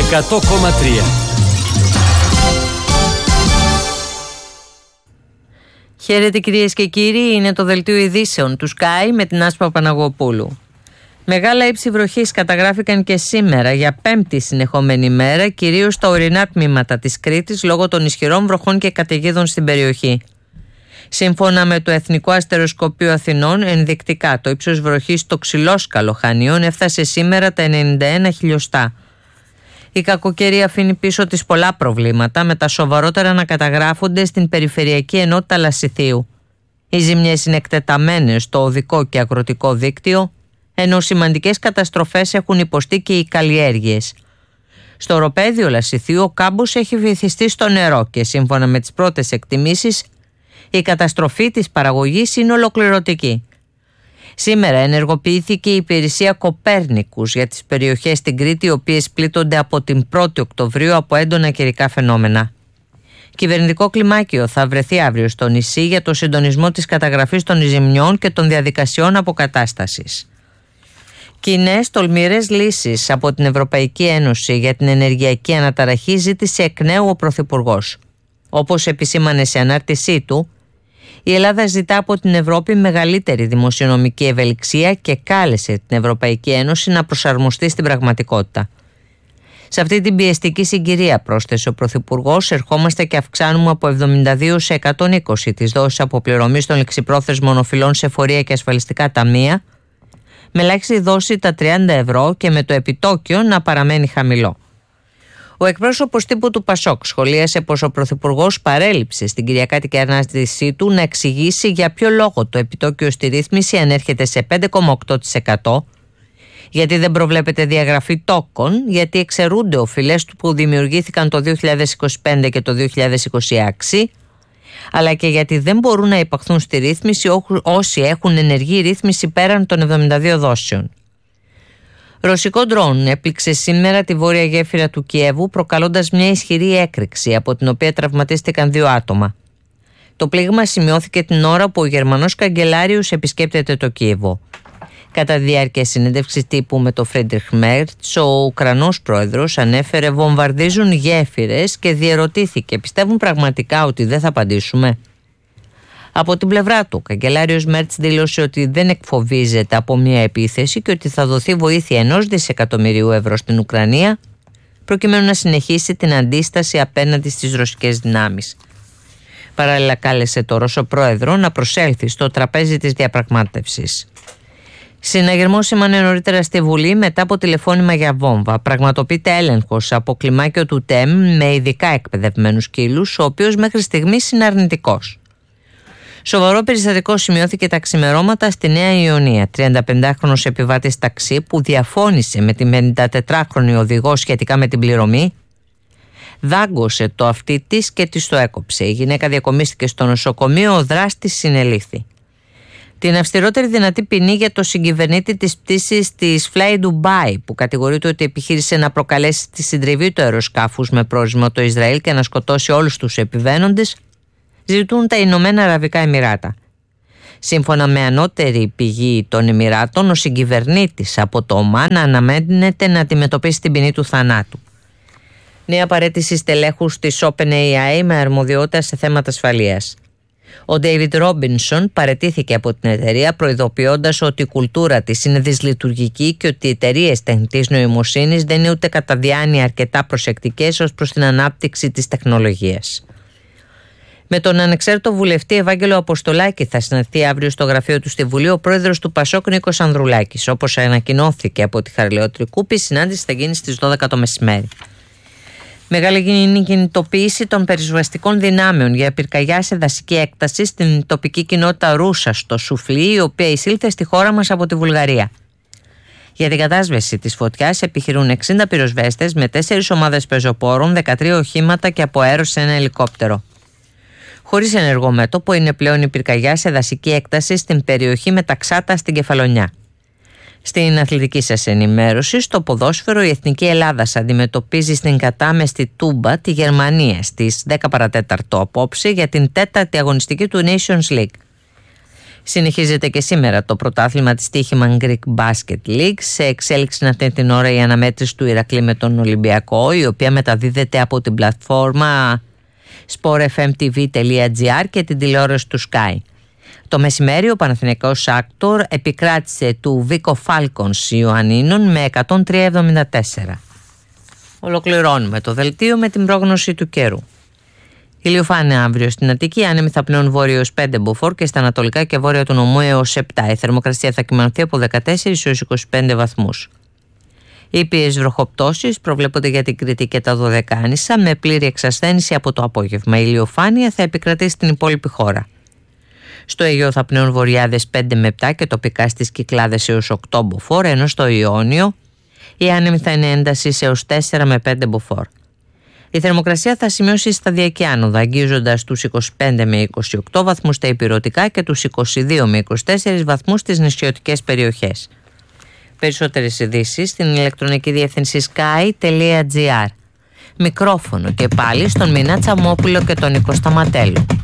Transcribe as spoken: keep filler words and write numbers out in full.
εκατό κόμμα τρία. Χαίρετε κυρίες και κύριοι, είναι το δελτίο ειδήσεων του Sky με την Άσπα Παναγοπούλου. Μεγάλα ύψη βροχής καταγράφηκαν και σήμερα για πέμπτη συνεχόμενη μέρα, κυρίως στα ορεινά τμήματα της Κρήτης λόγω των ισχυρών βροχών και καταιγίδων στην περιοχή. Σύμφωνα με το Εθνικό Αστεροσκοπείο Αθηνών, ενδεικτικά το ύψος βροχής στο Ξυλόσκαλο Χανίων έφτασε σήμερα τα ενενήντα ένα χιλιοστά. Η κακοκαιρία αφήνει πίσω της πολλά προβλήματα, με τα σοβαρότερα να καταγράφονται στην περιφερειακή ενότητα Λασιθίου. Οι ζημιές είναι εκτεταμένες στο οδικό και αγροτικό δίκτυο, ενώ σημαντικές καταστροφές έχουν υποστεί και οι καλλιέργειες. Στο οροπέδιο Λασιθίου ο κάμπος έχει βυθιστεί στο νερό και σύμφωνα με τις πρώτες εκτιμήσεις η καταστροφή της παραγωγής είναι ολοκληρωτική. Σήμερα ενεργοποιήθηκε η υπηρεσία Κοπέρνικους για τις περιοχές στην Κρήτη, οι οποίες πλήττονται από την πρώτη Οκτωβρίου από έντονα καιρικά φαινόμενα. Κυβερνητικό κλιμάκιο θα βρεθεί αύριο στο νησί για το συντονισμό της καταγραφής των ζημιών και των διαδικασιών αποκατάστασης. Κοινές τολμηρές λύσεις από την Ευρωπαϊκή Ένωση για την ενεργειακή αναταραχή ζήτησε εκ νέου ο Πρωθυπουργός. Όπως επισήμανε σε ανάρτησή του, η Ελλάδα ζητά από την Ευρώπη μεγαλύτερη δημοσιονομική ευελιξία και κάλεσε την Ευρωπαϊκή Ένωση να προσαρμοστεί στην πραγματικότητα. Σε αυτή την πιεστική συγκυρία, πρόσθεσε ο Πρωθυπουργός, ερχόμαστε και αυξάνουμε από εβδομήντα δύο σε εκατόν είκοσι τις δόσεις αποπληρωμής των ληξιπρόθεσμων οφειλών σε φορεία και ασφαλιστικά ταμεία, με ελάχιστη δόση τα τριάντα ευρώ και με το επιτόκιο να παραμένει χαμηλό. Ο εκπρόσωπος τύπου του Πασόκ σχολίασε πως ο Πρωθυπουργός παρέλειψε στην κυριακάτικη ανάρτησή του να εξηγήσει για ποιο λόγο το επιτόκιο στη ρύθμιση ανέρχεται σε πέντε κόμμα οκτώ τοις εκατό, γιατί δεν προβλέπεται διαγραφή τόκων, γιατί εξαιρούνται οφειλές του που δημιουργήθηκαν το δύο χιλιάδες είκοσι πέντε και το δύο χιλιάδες είκοσι έξι, αλλά και γιατί δεν μπορούν να υπαχθούν στη ρύθμιση όσοι έχουν ενεργή ρύθμιση πέραν των εβδομήντα δύο δόσεων. Ρωσικό ντρόουν έπληξε σήμερα τη βόρεια γέφυρα του Κιέβου, προκαλώντας μια ισχυρή έκρηξη, από την οποία τραυματίστηκαν δύο άτομα. Το πλήγμα σημειώθηκε την ώρα που ο Γερμανός καγκελάριος επισκέπτεται το Κίεβο. Κατά τη διάρκεια συνέντευξης τύπου με τον Φρίντριχ Μέρτς, ο Ουκρανός πρόεδρος ανέφερε «βομβαρδίζουν γέφυρες» και διερωτήθηκε «πιστεύουν πραγματικά ότι δεν θα απαντήσουμε?» Από την πλευρά του, ο καγκελάριος Μέρτς δήλωσε ότι δεν εκφοβίζεται από μια επίθεση και ότι θα δοθεί βοήθεια ενός δισεκατομμυρίου ευρώ στην Ουκρανία προκειμένου να συνεχίσει την αντίσταση απέναντι στις ρωσικές δυνάμεις. Παράλληλα κάλεσε το Ρώσο πρόεδρο να προσέλθει στο τραπέζι της διαπραγμάτευσης. Συναγερμό σήμανε νωρίτερα στη Βουλή μετά από τηλεφώνημα για βόμβα. Πραγματοποιείται έλεγχος από κλιμάκιο του ΤΕΜ με ειδικά εκπαιδευμένους σκύλους, ο οποίος μέχρι στιγμής είναι αρνητικός. Σοβαρό περιστατικό σημειώθηκε τα ξημερώματα στη Νέα Ιωνία. τριανταπεντάχρονος επιβάτης ταξί που διαφώνησε με την πενηντατετράχρονη οδηγό σχετικά με την πληρωμή, δάγκωσε το αυτί της και της το έκοψε. Η γυναίκα διακομίστηκε στο νοσοκομείο, ο δράστης συνελήφθη. Την αυστηρότερη δυνατή ποινή για το συγκυβερνήτη της πτήσης της Fly Dubai, που κατηγορείται ότι επιχείρησε να προκαλέσει τη συντριβή του αεροσκάφους με πρόζυμο το Ισραήλ και να σκοτώσει όλους τους επιβαίνοντες, ζητούν τα Ηνωμένα Αραβικά Εμιράτα. Σύμφωνα με ανώτερη πηγή των Εμιράτων, ο συγκυβερνήτης από το Ομάν αναμένεται να αντιμετωπίσει την ποινή του θανάτου. Νέα παραίτηση στελέχους της OpenAI με αρμοδιότητα σε θέματα ασφαλείας. Ο Ντέιβιντ Ρόμπινσον παραιτήθηκε από την εταιρεία, προειδοποιώντας ότι η κουλτούρα της είναι δυσλειτουργική και ότι οι εταιρείες τεχνητής νοημοσύνης δεν είναι ούτε κατά διάνοια αρκετά προσεκτικές ως προς την ανάπτυξη της τεχνολογίας. Με τον ανεξάρτητο βουλευτή Ευάγγελο Αποστολάκη θα συναντηθεί αύριο στο γραφείο του στη Βουλή ο πρόεδρος του Πασόκ Νίκος Ανδρουλάκης. Όπως ανακοινώθηκε από τη Χαριλεότρη-Κούπη, η συνάντηση θα γίνει στις δώδεκα το μεσημέρι. Μεγάλη κινητοποίηση των περιβαστικών δυνάμεων για πυρκαγιά σε δασική έκταση στην τοπική κοινότητα Ρούσα στο Σουφλί, η οποία εισήλθε στη χώρα μας από τη Βουλγαρία. Για την κατάσβεση της φωτιάς επιχειρούν εξήντα πυροσβέστες με τέσσερις ομάδες πεζοπόρων, δεκατρία οχήματα και από αέρος σε ένα ελικόπτερο. Χωρίς ενεργό μέτωπο είναι πλέον η πυρκαγιά σε δασική έκταση στην περιοχή Μεταξάτα στην Κεφαλονιά. Στην αθλητική σας ενημέρωση, στο ποδόσφαιρο η Εθνική Ελλάδας αντιμετωπίζει στην κατάμεστη Τούμπα τη Γερμανία στις δέκα παρά τέταρτο απόψε για την τέταρτη αγωνιστική του Nations League. Συνεχίζεται και σήμερα το πρωτάθλημα της Τύχημαν Greek Basket League. Σε εξέλιξη αυτή την ώρα η αναμέτρηση του Ηρακλή με τον Ολυμπιακό, η οποία μεταδίδεται από την πλατφόρμα σπορ εφ εμ τι βι τελεία τζι άρ και την τηλεόραση του Sky. Το μεσημέρι ο Παναθηναϊκός Άκτορ επικράτησε του Βίκο Φάλκονς Ιωαννίνων με εκατόν τρία εβδομήντα τέσσερα. Ολοκληρώνουμε το δελτίο με την πρόγνωση του καιρού. Ηλιοφάνεια αύριο στην Αττική, άνεμοι θα πνέουν βόρειο έως πέντε μποφόρ και στα ανατολικά και βόρεια του νομού έως επτά. Η θερμοκρασία θα κυμανθεί από δεκατέσσερα έως είκοσι πέντε βαθμούς. Ήπιες βροχοπτώσεις προβλέπονται για την Κρήτη και τα Δωδεκάνησα με πλήρη εξασθένηση από το απόγευμα. Η ηλιοφάνεια θα επικρατήσει στην υπόλοιπη χώρα. Στο Αιγαίο θα πνέουν βορειάδες πέντε με επτά και τοπικά στις Κυκλάδες έως οκτώ μποφόρ, ενώ στο Ιόνιο οι άνεμοι θα είναι έντασης έως τέσσερα με πέντε μποφόρ. Η θερμοκρασία θα σημειώσει σταδιακή άνοδο, αγγίζοντας τους είκοσι πέντε με είκοσι οκτώ βαθμούς στα ηπειρωτικά και τους είκοσι δύο με είκοσι τέσσερα βαθμούς στις νησιωτικές περιοχές. Περισσότερες ειδήσεις στην ηλεκτρονική διεύθυνση sky τελεία τζι άρ. Μικρόφωνο και πάλι στον Μινά Τσαμόπουλο και τον Νίκο Σταματέλου.